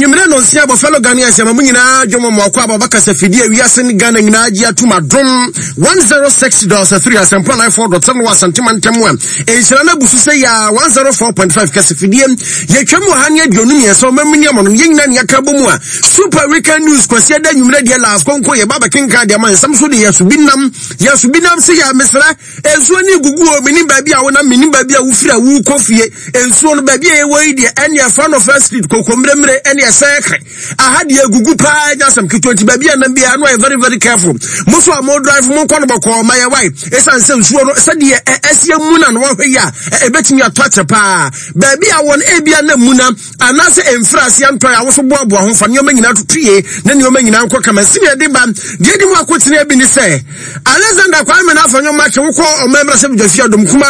Enyumre no sia bo fellow Ghanaians ya mamunyina dwomo mwakwa abaka safidie wiase ni Ghana nyina agi atuma dom 106.3 asempo 94.7 wasantima ntemwa enhyira na busu se ya 104.5 kasafidie yetwam hani aduonu ne so mamuni amono yenyina ne yakabo mu a Super Weekend News kwasi ada nyumre de last konko ye baba kenka de man samso de yasubinam se ya mesra ensuo ni gugu o mini baabi a wona mini baabi a wufira wu kofie ensuo no baabi e woi de ene fan of first street kokomremre ene sekre ahade agugu pa nyasam kitoti baabi a na bia no very very careful muso a mo drive mo kono bako ma ye wai esanse nsuo no se de esie muna no hwe ya ebetimi atoche pa baabi a won ebia na muna anase emfrase antoya wo so boabo ho fa nyoma nyina tutuye na nyoma nyina nko kama sine de ba de di mu akotene bi ni se Alexander Kwame na fa nyoma che wo ko omemra se bidofia dom kuma